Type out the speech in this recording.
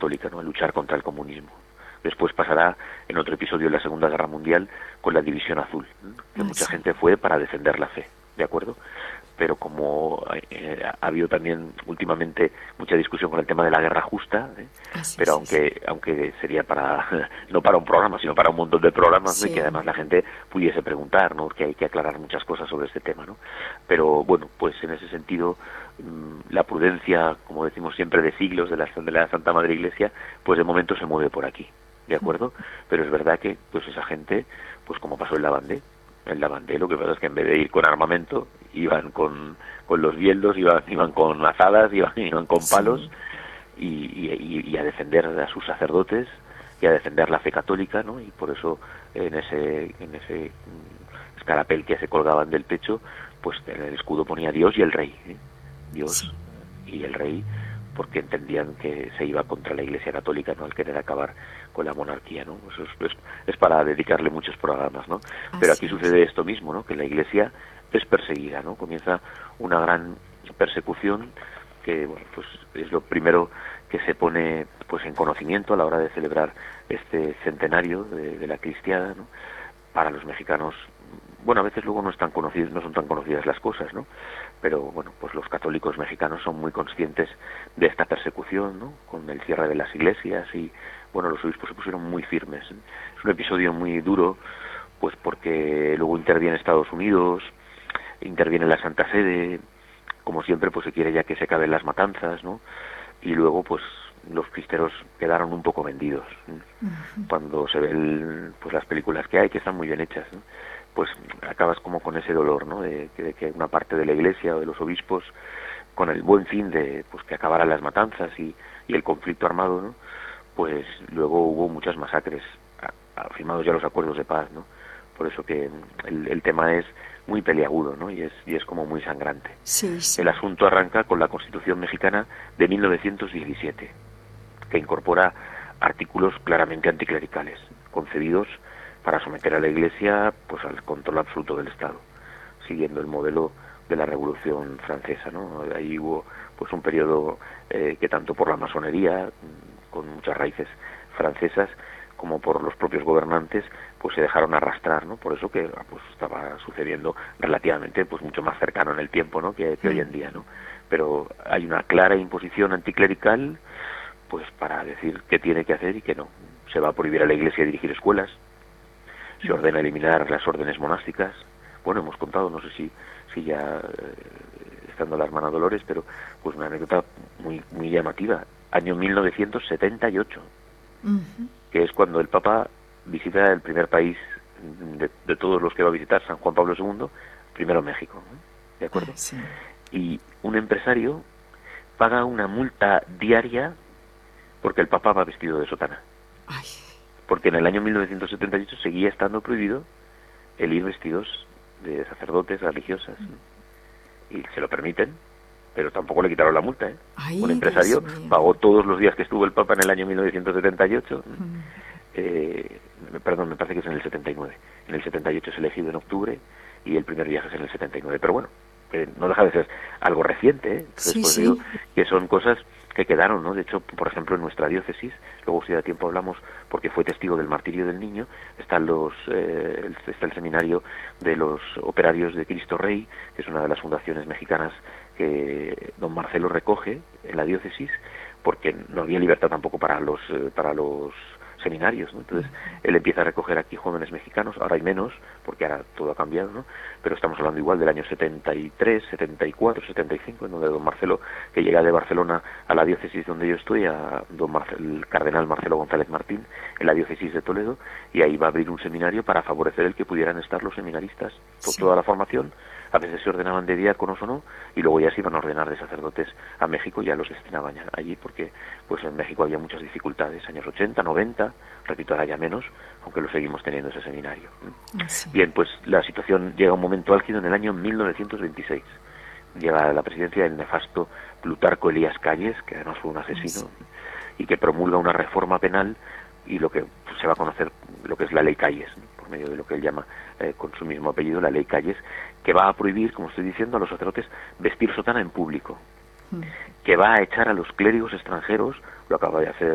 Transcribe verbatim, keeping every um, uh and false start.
católica, ¿no? A luchar contra el comunismo. Después pasará en otro episodio de la Segunda Guerra Mundial con la División Azul, ¿eh? que ah, mucha sí. gente fue para defender la fe, ¿de acuerdo? Pero como eh, ha habido también últimamente mucha discusión con el tema de la guerra justa, ¿eh? Así, pero sí, aunque sí. aunque sería para no para un programa, sino para un montón de programas, sí. ¿no? Y que además la gente pudiese preguntar, ¿no? Que hay que aclarar muchas cosas sobre este tema, ¿no? Pero bueno, pues en ese sentido mmm, la prudencia, como decimos siempre, de siglos de la, de la Santa Madre Iglesia, pues de momento se mueve por aquí, ¿de acuerdo? Pero es verdad que pues esa gente, pues como pasó en la Bandé, en la Bandé lo que pasa es que en vez de ir con armamento, iban con, con los bieldos, iban, iban con azadas, iban, iban con palos, sí. y, y, y a defender a sus sacerdotes y a defender la fe católica, ¿no? Y por eso en ese en ese escarapel que se colgaban del pecho, pues en el escudo ponía Dios y el Rey, ¿eh? Dios sí. y el Rey, porque entendían que se iba contra la Iglesia Católica, ¿no? Al querer acabar con la monarquía, ¿no? Eso es, es, es para dedicarle muchos programas, ¿no? Así Pero aquí sucede esto mismo, ¿no? Que la Iglesia es perseguida, ¿no? Comienza una gran persecución que, bueno, pues es lo primero que se pone pues en conocimiento a la hora de celebrar este centenario de, de la cristiada, ¿no? Para los mexicanos, bueno, a veces luego no están conocidos, no son tan conocidas las cosas, ¿no? Pero bueno, pues los católicos mexicanos son muy conscientes de esta persecución, ¿no? Con el cierre de las iglesias y, bueno, los obispos se pusieron muy firmes. Es un episodio muy duro, pues porque luego interviene Estados Unidos, interviene la Santa Sede, como siempre, pues se quiere ya que se acaben las matanzas, ¿no? Y luego, pues los cristeros quedaron un poco vendidos, ¿no? Uh-huh. Cuando se ven pues las películas que hay, que están muy bien hechas, ¿no? Pues acabas como con ese dolor, ¿no? De, de que una parte de la Iglesia o de los obispos, con el buen fin de pues que acabaran las matanzas y, y el conflicto armado, ¿no? Pues luego hubo muchas masacres, a, a, firmados ya los acuerdos de paz, ¿no? Por eso que el, el tema es muy peliagudo, ¿no? Y es y es como muy sangrante. Sí, sí. El asunto arranca con la Constitución mexicana de mil novecientos diecisiete, que incorpora artículos claramente anticlericales, concebidos para someter a la Iglesia pues al control absoluto del Estado, siguiendo el modelo de la Revolución Francesa, ¿no? Ahí hubo pues un periodo eh, que tanto por la masonería, con muchas raíces francesas, como por los propios gobernantes, pues se dejaron arrastrar, ¿no? Por eso que pues estaba sucediendo relativamente pues mucho más cercano en el tiempo, ¿no? que, que hoy en día, ¿no? Pero hay una clara imposición anticlerical, pues para decir qué tiene que hacer y qué no. Se va a prohibir a la Iglesia dirigir escuelas, se ordena eliminar las órdenes monásticas. Bueno, hemos contado, no sé si si ya eh, estando la hermana Dolores, pero pues una anécdota muy muy llamativa. Año mil novecientos setenta y ocho, uh-huh. que es cuando el Papa visita el primer país de, de todos los que va a visitar, San Juan Pablo segundo, primero México, ¿no? ¿De acuerdo? Ah, sí. Y un empresario paga una multa diaria porque el Papa va vestido de sotana. Ay. Porque en el año mil novecientos setenta y ocho seguía estando prohibido el ir vestidos de sacerdotes, religiosas, ¿no? Y se lo permiten, pero tampoco le quitaron la multa, ¿eh? Ay, un empresario pagó todos los días que estuvo el Papa en el año mil novecientos setenta y ocho, mm. eh, perdón, me parece que es en el setenta y nueve, en el setenta y ocho es elegido en octubre y el primer viaje es en el setenta y nueve, pero bueno, eh, no deja de ser algo reciente, ¿eh? Entonces, sí, pues sí. digo que son cosas que quedaron, ¿no? De hecho, por ejemplo, en nuestra diócesis, luego si da tiempo hablamos, porque fue testigo del martirio del niño, están los, eh, está el seminario de los operarios de Cristo Rey, que es una de las fundaciones mexicanas que don Marcelo recoge en la diócesis, porque no había libertad tampoco para los eh, para los seminarios, ¿no? Entonces él empieza a recoger aquí jóvenes mexicanos, ahora hay menos, porque ahora todo ha cambiado, ¿no? Pero estamos hablando igual del año setenta y tres, setenta y cuatro, setenta y cinco, en donde don Marcelo, que llega de Barcelona a la diócesis donde yo estoy, a don Marcelo, el cardenal Marcelo González Martín, en la diócesis de Toledo, y ahí va a abrir un seminario para favorecer el que pudieran estar los seminaristas, por sí. toda la formación. A veces se ordenaban de diáconos o no, y luego ya se iban a ordenar de sacerdotes a México, ya los destinaban ya allí, porque pues en México había muchas dificultades, años ochenta, noventa, repito, ahora ya menos, aunque lo seguimos teniendo ese seminario. Sí. Bien, pues la situación llega a un momento álgido en el año mil novecientos veintiséis. Llega a la presidencia el nefasto Plutarco Elías Calles, que además fue un asesino, sí. y que promulga una reforma penal y lo que pues, se va a conocer lo que es la ley Calles, ¿no? Por medio de lo que él llama eh, con su mismo apellido la ley Calles, que va a prohibir, como estoy diciendo, a los sacerdotes vestir sotana en público, mm. que va a echar a los clérigos extranjeros, lo acaba de hacer